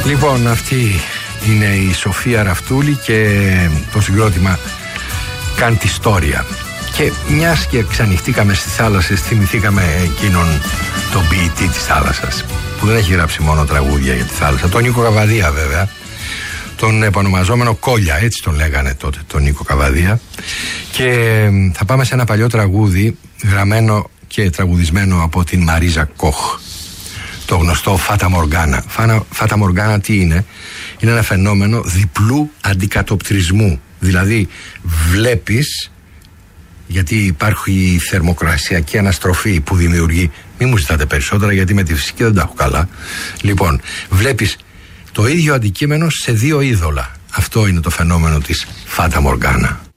Λοιπόν, αυτή είναι η Σοφία Ραφτούλη και το συγκρότημα Καν τη Στόρια. Και μιας και ξανοιχτήκαμε στις θάλασσες, θυμηθήκαμε εκείνον τον ποιητή της θάλασσας, που δεν έχει γράψει μόνο τραγούδια για τη θάλασσα, τον Νίκο Καβαδία βέβαια, τον επωνομαζόμενο Κόλια, έτσι τον λέγανε τότε, τον Νίκο Καβαδία. Και θα πάμε σε ένα παλιό τραγούδι γραμμένο και τραγουδισμένο από την Μαρίζα Κοχ, το γνωστό Φάτα Μοργάνα. Φάτα Μοργάνα τι είναι? Είναι ένα φαινόμενο διπλού αντικατοπτρισμού. Δηλαδή βλέπεις, γιατί υπάρχει η θερμοκρασιακή αναστροφή που δημιουργεί, μην μου ζητάτε περισσότερα γιατί με τη φυσική δεν τα έχω καλά. Λοιπόν, βλέπεις το ίδιο αντικείμενο σε δύο είδωλα. Αυτό είναι το φαινόμενο της Φάτα Μοργάνα.